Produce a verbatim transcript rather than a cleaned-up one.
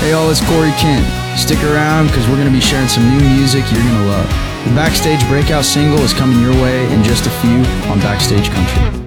Hey all, it's Corey Kent. Stick around because we're going to be sharing some new music you're going to love. The Backstage breakout single is coming your way in just a few on Backstage Country.